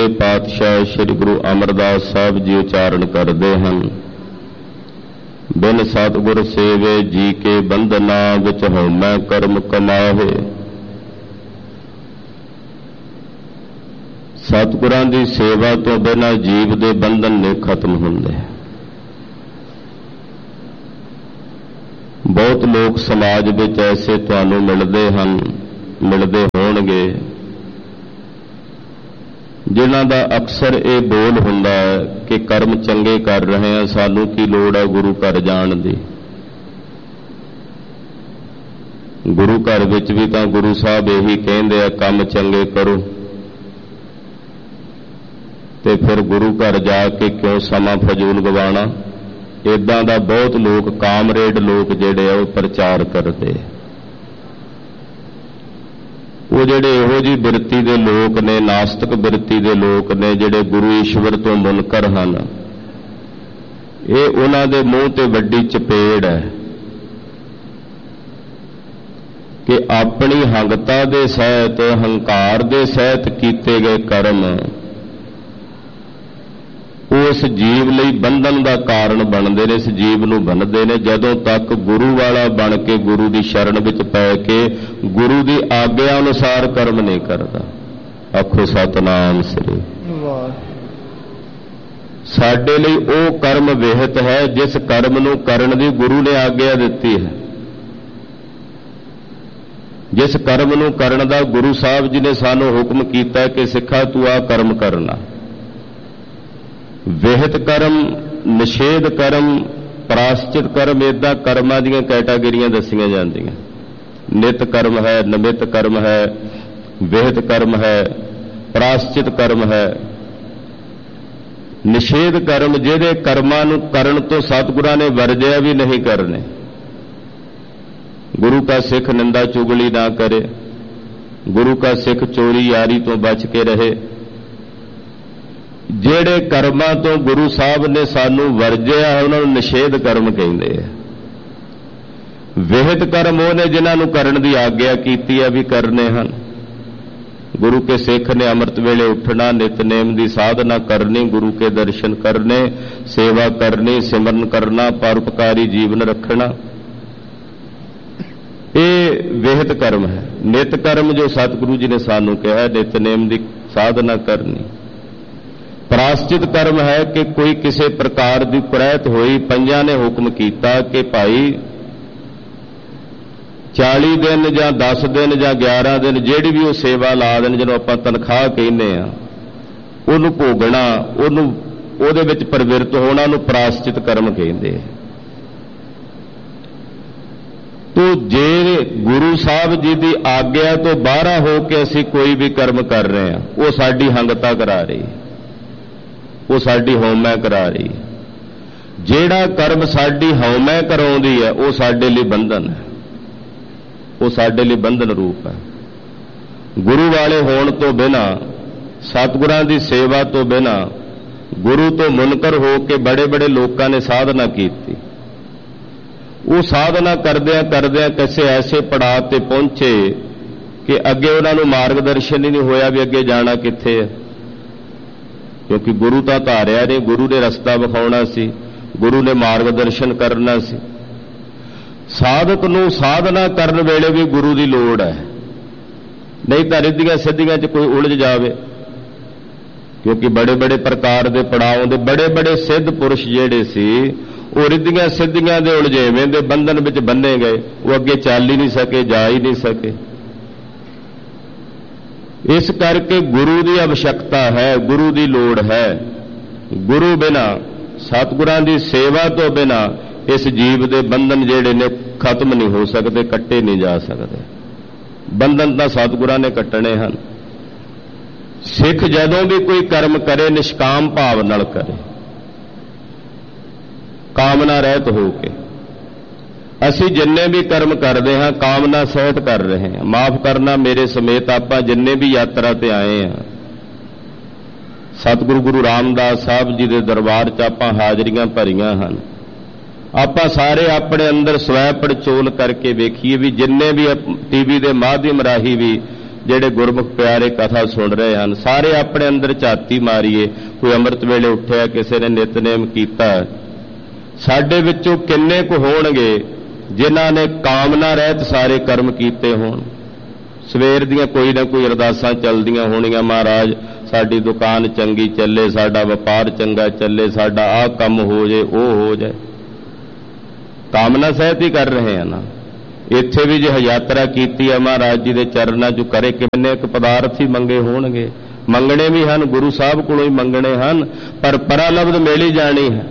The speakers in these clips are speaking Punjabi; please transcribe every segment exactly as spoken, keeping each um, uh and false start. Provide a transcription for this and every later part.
पातशाह श्री गुरु अमरदास साहब जी उचारण करते हैं। बिन सतगुर सेवे जी के बंधना विच हउमै कर्म कमाहे। सतगुरां दी सेवा तो बिना जीव दे बंधन नहीं खत्म हुंदे। बहुत लोग समाज विच ऐसे तुहानूं मिलदे हन, मिलदे होणगे, जिन्हां दा अक्सर ये बोल हुंदा है कि कर्म चंगे कर रहे हैं, सानूं की लोड़ है गुरु घर जाण दी। गुरु घर विच भी तां गुरु साहब यही कहंदे आ काम चंगे करो, ते फिर गुरु घर जाके क्यों समा फजूल गवाना। इदां दा बहुत लोग कामरेड लोग जिहड़े आ प्रचार करते। वो जिहड़े इहो जी बिरती दे लोग ने, नास्तिक बिरती दे लोग ने, जिहड़े गुरु ईश्वर तो मुनकर हन, ये उन्हां दे मूँह ते वड्डी चपेड़ है कि अपनी हंगता दे सहित, हंकार दे सहित कीते गए कर्म उस जीव लई बंधन का कारण बनते हैं, इस जीव नूं बन्नदे ने। जदों तक गुरु वाला बन के गुरु की शरण विच पै के गुरु की आग्या अनुसार कर्म नहीं करता। आखो सतनाम श्री। साडे लई वो कर्म विहित है जिस कर्म नूं करन दी गुरु ने आग्या दित्ती है। जिस कर्म नूं करन दा गुरु साहब जी ने सानूं हुक्म कीता कि सिखा तू आ कर्म करना। विहित कर्म, निषेध कर्म, प्राश्चित कर्म, इदा कर्मां दीयां कैटागरियां दसियां जांदियां। नित कर्म है, निमित कर्म है, विहित कर्म है, प्राश्चित कर्म है। निषेध कर्म जिहड़े कर्मां नूं करन तो सतगुरां ने वरजिया भी नहीं करने। गुरु का सिख निंदा चुगली ना करे, गुरु का सिख चोरी यारी तो बच के रहे। ਜਿਹੜੇ ਕਰਮਾਂ ਤੋਂ ਗੁਰੂ ਸਾਹਿਬ ਨੇ ਸਾਨੂੰ ਵਰਜਿਆ ਉਹਨਾਂ ਨੂੰ ਨਿਸ਼ੇਧ ਕਰਮ ਕਹਿੰਦੇ ਆ। ਵਿਹਿਤ ਕਰਮ ਉਹਨੇ ਜਿਨ੍ਹਾਂ ਨੂੰ ਕਰਨ ਦੀ ਆਗਿਆ ਕੀਤੀ ਆ ਵੀ ਕਰਨੇ ਹਨ। ਗੁਰੂ ਕੇ ਸਿੱਖ ਨੇ ਅੰਮ੍ਰਿਤ ਵੇਲੇ ਉੱਠਣਾ, ਨਿਤਨੇਮ ਦੀ ਸਾਧਨਾ ਕਰਨੀ, ਗੁਰੂ ਕੇ ਦਰਸ਼ਨ ਕਰਨੇ, ਸੇਵਾ ਕਰਨੀ, ਸਿਮਰਨ ਕਰਨਾ, ਪਰਉਪਕਾਰੀ ਜੀਵਨ ਰੱਖਣਾ। ਇਹ ਵਿਹਿਤ ਕਰਮ ਹੈ। ਨਿਤ ਕਰਮ ਜੋ ਸਤਿਗੁਰੂ ਜੀ ਨੇ ਸਾਨੂੰ ਕਿਹਾ, ਨਿਤਨੇਮ ਦੀ ਸਾਧਨਾ ਕਰਨੀ। प्राश्चित कर्म है कि कोई किसी प्रकार की कुरैत हुई, पंजां ने हुक्म किया कि भाई चाली दिन जां दस दिन जां ग्यारह दिन जिहड़ी भी वो सेवा ला देन, जिन्हों आपां तनख्वाह कहने आ, उहनूं भोगना, उहनूं उहदे विच प्रवृत्त होना, उहनूं प्राश्चित कर्म कहंदे। तो जे गुरु साहब जी की आग्या तो बाहर हो के असीं कोई भी कर्म कर रहे हैं, वो साडी हंगता करा रही, वो साडी हौमै करा रही। जेड़ा कर्म साडी हौमै कराउंदी है वो साडे लई बंधन है, वो साडे लई बंधन रूप है। गुरु वाले होण तो बिना, सतगुरां दी सेवा तो बिना, गुरु तो मुनकर हो के बड़े बड़े लोगों ने साधना की। वो साधना करदियां करदियां किसी ऐसे पड़ाव ते पहुंचे कि अगे उन्हां नूं मार्गदर्शन ही नहीं होया भी अगे जाना कित्थे है। क्योंकि गुरु तो धारिया नहीं, गुरु ने रस्ता विखाउणा सी, गुरु ने मार्गदर्शन करना सी। साधक नूं साधना करन वेले भी गुरु की लोड़ है, नहीं तो रिद्धियां सिद्धियां च कोई उलझ जावे। क्योंकि बड़े बड़े प्रकार के पड़ाव दे बड़े बड़े सिद्ध पुरुष जिहड़े सी वो रिद्धियां सिद्धियां दे उलझेवें दे बंधन विच बन्ने गए, वो अगे चल ही नहीं सके, जा ही नहीं सके। इस करके गुरु की आवश्यकता है, गुरु की लोड़ है। गुरु बिना, सतगुरां की सेवा तो बिना इस जीव के बंधन जिहड़े ने खत्म नहीं हो सकते, कट्टे नहीं जा सकते। बंधन तो सतगुरां ने कट्टने हैं। सिख जदों भी कोई कर्म करे निष्काम भाव नाल करे, कामना रहत हो के। असी जिन्ने भी कर्म करते हैं कामना सहित कर रहे हैं। माफ करना मेरे समेत आप जिन्ने भी यात्रा ते आए हैं, सतगुरु गुरु रामदास साहब जी के दरबार च आप हाजरियां भरियां हैं। आप सारे अपने अंदर स्वै पड़चोल करके वेखीए भी जिन्ने भी टीवी के माध्यम राही भी ਜਿਹੜੇ ਗੁਰਮੁਖ ਪਿਆਰੇ ਕਥਾ ਸੁਣ ਰਹੇ ਹਨ, ਸਾਰੇ ਆਪਣੇ ਅੰਦਰ ਝਾਤੀ ਮਾਰੀਏ। ਕੋਈ ਅੰਮ੍ਰਿਤ ਵੇਲੇ ਉੱਠਿਆ, ਕਿਸੇ ਨੇ ਨਿਤਨੇਮ ਕੀਤਾ, ਸਾਡੇ ਵਿੱਚੋਂ ਕਿੰਨੇ ਕੁ ਹੋਣਗੇ ਜਿਨ੍ਹਾਂ ਨੇ ਕਾਮਨਾ ਰਹਿਤ ਸਾਰੇ ਕਰਮ ਕੀਤੇ ਹੋਣ। ਸਵੇਰ ਦੀਆਂ ਕੋਈ ਨਾ ਕੋਈ ਅਰਦਾਸਾਂ ਚੱਲਦੀਆਂ ਹੋਣੀਆਂ, ਮਹਾਰਾਜ ਸਾਡੀ ਦੁਕਾਨ ਚੰਗੀ ਚੱਲੇ, ਸਾਡਾ ਵਪਾਰ ਚੰਗਾ ਚੱਲੇ, ਸਾਡਾ ਆਹ ਕੰਮ ਹੋ ਜਾਏ, ਉਹ ਹੋ ਜਾਏ। ਕਾਮਨਾ ਸਹਿਤ ਹੀ ਕਰ ਰਹੇ ਆ ਨਾ। ਇੱਥੇ ਵੀ ਜੇ ਯਾਤਰਾ ਕੀਤੀ ਹੈ ਮਹਾਰਾਜ ਜੀ ਦੇ ਚਰਨਾਂ 'ਚ, ਕਰੇ ਕਿੰਨੇ ਕੁ ਪਦਾਰਥ ਹੀ ਮੰਗੇ ਹੋਣਗੇ। ਮੰਗਣੇ ਵੀ ਹਨ, ਗੁਰੂ ਸਾਹਿਬ ਕੋਲੋਂ ਹੀ ਮੰਗਣੇ ਹਨ, ਪਰ ਪਰਾਲਬਧ ਮਿਲ ਹੀ ਜਾਣੀ ਹੈ।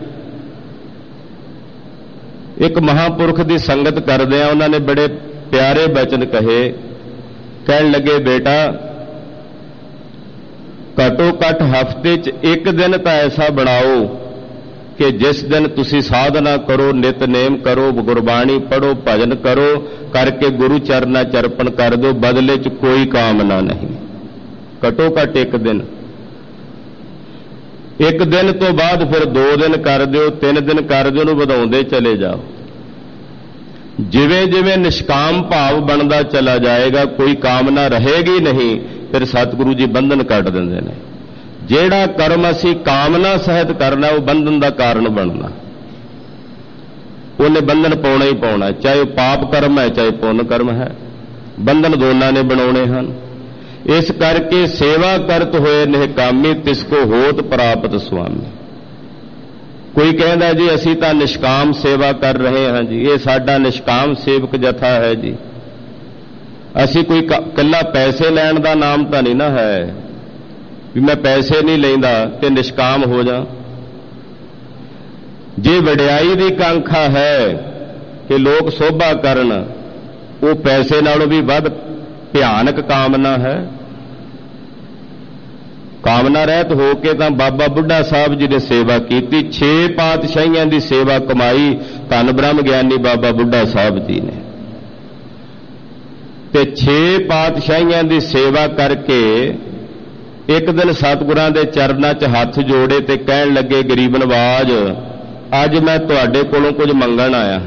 ਇੱਕ ਮਹਾਂਪੁਰਖ ਦੀ ਸੰਗਤ ਕਰਦੇ ਆ, ਉਹਨਾਂ ਨੇ ਬੜੇ ਪਿਆਰੇ ਬਚਨ ਕਹੇ। ਕਹਿਣ ਲੱਗੇ, ਬੇਟਾ ਘੱਟੋ ਘੱਟ ਹਫ਼ਤੇ 'ਚ ਇੱਕ ਦਿਨ ਤਾਂ ਐਸਾ ਬਣਾਓ ਕਿ ਜਿਸ ਦਿਨ ਤੁਸੀਂ ਸਾਧਨਾ ਕਰੋ, ਨਿਤਨੇਮ ਕਰੋ, ਗੁਰਬਾਣੀ ਪੜ੍ਹੋ, ਭਜਨ ਕਰੋ, ਕਰਕੇ ਗੁਰੂ ਚਰਨਾਂ 'ਚ ਅਰਪਣ ਕਰ ਦਿਓ, ਬਦਲੇ 'ਚ ਕੋਈ ਕਾਮਨਾ ਨਹੀਂ। ਘੱਟੋ ਘੱਟ ਇੱਕ ਦਿਨ। ਇੱਕ ਦਿਨ ਤੋਂ ਬਾਅਦ ਫਿਰ ਦੋ ਦਿਨ ਕਰ ਦਿਓ, ਤਿੰਨ ਦਿਨ ਕਰ ਦਿਓ, ਉਹਨੂੰ ਵਧਾਉਂਦੇ ਚਲੇ ਜਾਓ। ਜਿਵੇਂ ਜਿਵੇਂ ਨਿਸ਼ਕਾਮ ਭਾਵ ਬਣਦਾ ਚਲਾ ਜਾਏਗਾ, ਕੋਈ ਕਾਮਨਾ ਰਹੇਗੀ ਨਹੀਂ, ਫਿਰ ਸਤਿਗੁਰੂ ਜੀ ਬੰਧਨ ਕੱਢ ਦਿੰਦੇ ਨੇ। ਜਿਹੜਾ ਕਰਮ ਅਸੀਂ ਕਾਮਨਾ ਸਹਿਤ ਕਰਨਾ, ਉਹ ਬੰਧਨ ਦਾ ਕਾਰਨ ਬਣਨਾ। ਉਹਨੇ ਬੰਧਨ ਪਾਉਣਾ ਹੀ ਪਾਉਣਾ, ਚਾਹੇ ਉਹ ਪਾਪ ਕਰਮ ਹੈ, ਚਾਹੇ ਪੁੰਨ ਕਰਮ ਹੈ। ਬੰਧਨ ਦੋਨਾਂ ਨੇ ਬਣਾਉਣੇ ਹਨ। ਇਸ ਕਰਕੇ ਸੇਵਾ ਕਰਤ ਹੋਏ ਨਿਹਕਾਮੀ, ਤਿਸ ਕੋ ਹੋਤ ਪ੍ਰਾਪਤ ਸੁਆਮੀ। ਕੋਈ ਕਹਿੰਦਾ ਜੀ ਅਸੀਂ ਤਾਂ ਨਿਸ਼ਕਾਮ ਸੇਵਾ ਕਰ ਰਹੇ ਹਾਂ ਜੀ, ਇਹ ਸਾਡਾ ਨਿਸ਼ਕਾਮ ਸੇਵਕ ਜਥਾ ਹੈ ਜੀ। ਅਸੀਂ ਕੋਈ ਇਕੱਲਾ ਪੈਸੇ ਲੈਣ ਦਾ ਨਾਮ ਤਾਂ ਨਹੀਂ ਨਾ ਹੈ ਵੀ ਮੈਂ ਪੈਸੇ ਨਹੀਂ ਲੈਂਦਾ ਤੇ ਨਿਸ਼ਕਾਮ ਹੋ ਜਾ। ਜੇ ਵਡਿਆਈ ਦੀ ਕਾਂਖਾ ਹੈ ਕਿ ਲੋਕ ਸੋਭਾ ਕਰਨ, ਉਹ ਪੈਸੇ ਨਾਲੋਂ ਵੀ ਵੱਧ ਭਿਆਨਕ ਕਾਮਨਾ ਹੈ। ਕਾਮਨਾ ਰਹਿਤ ਹੋ ਕੇ ਤਾਂ ਬਾਬਾ ਬੁੱਢਾ ਸਾਹਿਬ ਜੀ ਨੇ ਸੇਵਾ ਕੀਤੀ, ਛੇ ਪਾਤਸ਼ਾਹੀਆਂ ਦੀ ਸੇਵਾ ਕਮਾਈ ਧੰਨ ਬ੍ਰਹਮ ਗਿਆਨੀ ਬਾਬਾ ਬੁੱਢਾ ਸਾਹਿਬ ਜੀ ਨੇ। ਤੇ ਛੇ ਪਾਤਸ਼ਾਹੀਆਂ ਦੀ ਸੇਵਾ ਕਰਕੇ ਇੱਕ ਦਿਨ ਸਤਿਗੁਰਾਂ ਦੇ ਚਰਨਾਂ 'ਚ ਹੱਥ ਜੋੜੇ ਤੇ ਕਹਿਣ ਲੱਗੇ, ਗਰੀਬ ਨਵਾਜ, ਅੱਜ ਮੈਂ ਤੁਹਾਡੇ ਕੋਲੋਂ ਕੁਝ ਮੰਗਣ ਆਇਆ।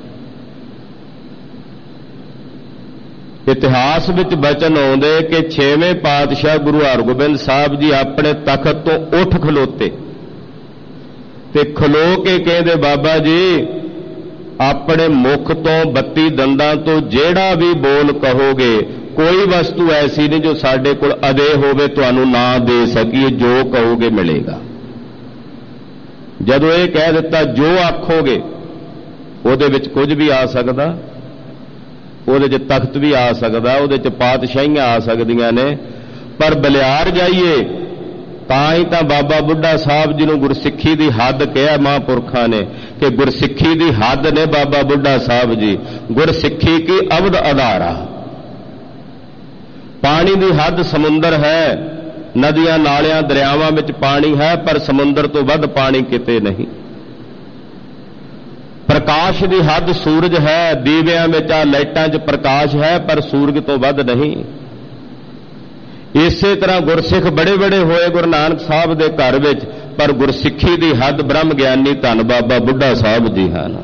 ਇਤਿਹਾਸ ਵਿੱਚ ਬਚਨ ਆਉਂਦੇ ਕਿ ਛੇਵੇਂ ਪਾਤਸ਼ਾਹ ਗੁਰੂ ਹਰਗੋਬਿੰਦ ਸਾਹਿਬ ਜੀ ਆਪਣੇ ਤਖਤ ਤੋਂ ਉੱਠ ਖਲੋਤੇ ਤੇ ਖਲੋ ਕੇ ਕਹਿੰਦੇ, ਬਾਬਾ ਜੀ ਆਪਣੇ ਮੁਖ ਤੋਂ ਬੱਤੀ ਦੰਦਾਂ ਤੋਂ ਜਿਹੜਾ ਵੀ ਬੋਲ ਕਹੋਗੇ, ਕੋਈ ਵਸਤੂ ਐਸੀ ਨਹੀਂ ਜੋ ਸਾਡੇ ਕੋਲ ਅਦੇ ਹੋਵੇ ਤੁਹਾਨੂੰ ਨਾ ਦੇ ਸਕੀਏ, ਜੋ ਕਹੋਗੇ ਮਿਲੇਗਾ। ਜਦੋਂ ਇਹ ਕਹਿ ਦਿੱਤਾ ਜੋ ਆਖੋਗੇ, ਉਹਦੇ ਵਿੱਚ ਕੁਝ ਵੀ ਆ ਸਕਦਾ, ਉਹਦੇ 'ਚ ਤਖਤ ਵੀ ਆ ਸਕਦਾ, ਉਹਦੇ 'ਚ ਪਾਤਸ਼ਾਹੀਆਂ ਆ ਸਕਦੀਆਂ ਨੇ, ਪਰ ਬਲਿਆਰ ਜਾਈਏ ਤਾਂ ਹੀ ਤਾਂ ਬਾਬਾ ਬੁੱਢਾ ਸਾਹਿਬ ਜੀ ਨੂੰ ਗੁਰਸਿੱਖੀ ਦੀ ਹੱਦ ਕਿਹਾ ਮਹਾਂਪੁਰਖਾਂ ਨੇ ਕਿ ਗੁਰਸਿੱਖੀ ਦੀ ਹੱਦ ਨੇ ਬਾਬਾ ਬੁੱਢਾ ਸਾਹਿਬ ਜੀ। ਗੁਰਸਿੱਖੀ ਕੀ ਅਵਧ ਆਧਾਰਾ। ਪਾਣੀ ਦੀ ਹੱਦ ਸਮੁੰਦਰ ਹੈ, ਨਦੀਆਂ ਨਾਲਿਆਂ ਦਰਿਆਵਾਂ ਵਿੱਚ ਪਾਣੀ ਹੈ, ਪਰ ਸਮੁੰਦਰ ਤੋਂ ਵੱਧ ਪਾਣੀ ਕਿਤੇ ਨਹੀਂ। ਪ੍ਰਕਾਸ਼ ਦੀ ਹੱਦ ਸੂਰਜ ਹੈ, ਦੀਵਿਆਂ ਵਿੱਚ ਆ ਲਾਈਟਾਂ 'ਚ ਪ੍ਰਕਾਸ਼ ਹੈ, ਪਰ ਸੂਰਜ ਤੋਂ ਵੱਧ ਨਹੀਂ। ਇਸੇ ਤਰ੍ਹਾਂ ਗੁਰਸਿੱਖ ਬੜੇ ਬੜੇ ਹੋਏ ਗੁਰੂ ਨਾਨਕ ਸਾਹਿਬ ਦੇ ਘਰ ਵਿੱਚ, ਪਰ ਗੁਰਸਿੱਖੀ ਦੀ ਹੱਦ ਬ੍ਰਹਮ ਗਿਆਨੀ ਧੰਨ ਬਾਬਾ ਬੁੱਢਾ ਸਾਹਿਬ ਜੀ ਹਨ।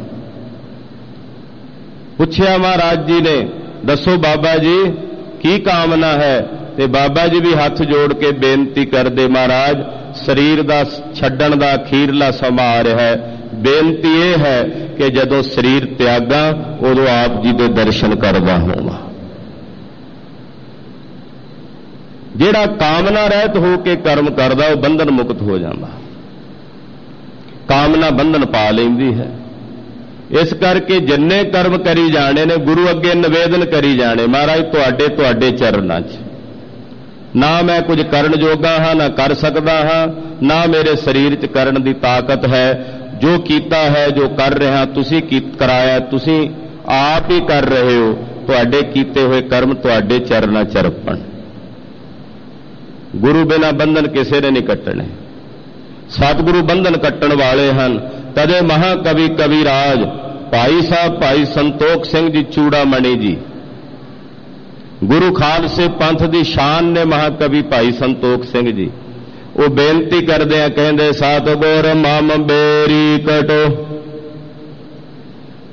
ਪੁੱਛਿਆ ਮਹਾਰਾਜ ਜੀ ਨੇ, ਦੱਸੋ ਬਾਬਾ ਜੀ ਕੀ ਕਾਮਨਾ ਹੈ? ਤੇ ਬਾਬਾ ਜੀ ਵੀ ਹੱਥ ਜੋੜ ਕੇ ਬੇਨਤੀ ਕਰਦੇ, ਮਹਾਰਾਜ ਸਰੀਰ ਦਾ ਛੱਡਣ ਦਾ ਅਖੀਰਲਾ ਸਮਾਂ ਆ ਰਿਹਾ ਹੈ, ਬੇਨਤੀ ਇਹ ਹੈ ਕਿ ਜਦੋਂ ਸਰੀਰ ਤਿਆਗਾਂ ਉਦੋਂ ਆਪ ਜੀ ਦੇ ਦਰਸ਼ਨ ਕਰਦਾ ਹੋਵਾਂ। ਜਿਹੜਾ ਕਾਮਨਾ ਰਹਿਤ ਹੋ ਕੇ ਕਰਮ ਕਰਦਾ ਉਹ ਬੰਧਨ ਮੁਕਤ ਹੋ ਜਾਂਦਾ। ਕਾਮਨਾ ਬੰਧਨ ਪਾ ਲੈਂਦੀ ਹੈ। ਇਸ ਕਰਕੇ ਜਿੰਨੇ ਕਰਮ ਕਰੀ ਜਾਣੇ ਨੇ ਗੁਰੂ ਅੱਗੇ ਨਿਵੇਦਨ ਕਰੀ ਜਾਣੇ, ਮਹਾਰਾਜ ਤੁਹਾਡੇ ਤੁਹਾਡੇ ਚਰਨਾਂ 'ਚ। ਨਾ ਮੈਂ ਕੁਝ ਕਰਨ ਜੋਗਾ ਹਾਂ, ਨਾ ਕਰ ਸਕਦਾ ਹਾਂ, ਨਾ ਮੇਰੇ ਸਰੀਰ 'ਚ ਕਰਨ ਦੀ ਤਾਕਤ ਹੈ। ਜੋ ਕੀਤਾ ਹੈ, ਜੋ ਕਰ ਰਿਹਾ ਤੁਸੀਂ ਕੀ ਕਰਾਇਆ, ਤੁਸੀਂ ਆਪ ਹੀ ਕਰ ਰਹੇ ਹੋ। ਤੁਹਾਡੇ ਕੀਤੇ ਹੋਏ ਕਰਮ ਤੁਹਾਡੇ ਚਰਨਾਂ 'ਚ ਅਰਪਣ। ਗੁਰੂ ਬਿਨਾਂ ਬੰਧਨ ਕਿਸੇ ਨੇ ਨਹੀਂ ਕੱਟਣੇ। ਸਤਿਗੁਰੂ ਬੰਧਨ ਕੱਟਣ ਵਾਲੇ ਹਨ। ਤਦੇ ਮਹਾਕਵੀ ਕਵੀ ਰਾਜ ਭਾਈ ਸਾਹਿਬ ਭਾਈ ਸੰਤੋਖ ਸਿੰਘ ਜੀ ਚੂੜਾਮਣੀ ਜੀ, ਗੁਰੂ ਖਾਲਸੇ ਪੰਥ ਦੀ ਸ਼ਾਨ ਨੇ ਮਹਾਕਵੀ ਭਾਈ ਸੰਤੋਖ ਸਿੰਘ ਜੀ। ਉਹ ਬੇਨਤੀ ਕਰਦੇ ਆ, ਕਹਿੰਦੇ ਸਤਿਗੁਰ ਮਮ ਬੇਰੀ ਕਟੋ